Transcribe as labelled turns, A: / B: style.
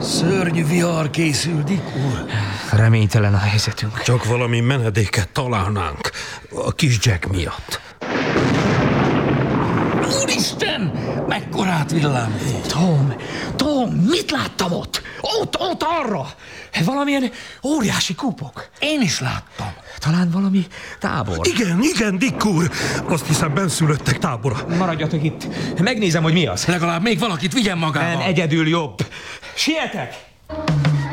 A: Szörnyű vihar készül, Dick úr.
B: Reménytelen a helyzetünk.
C: Csak valami menedéket találnánk a kis Jack miatt.
A: Úristen! Mekkorát villámít!
B: Tom, mit láttam ott? Ott arra! Valamilyen óriási kupok.
A: Én is láttam.
B: Talán valami tábor.
C: Igen, Dick úr. Azt hiszem, benszülöttek tábora.
B: Maradjatok itt. Megnézem, hogy mi az.
A: Legalább még valakit vigyen magával.
B: Egyedül jobb. Sietek!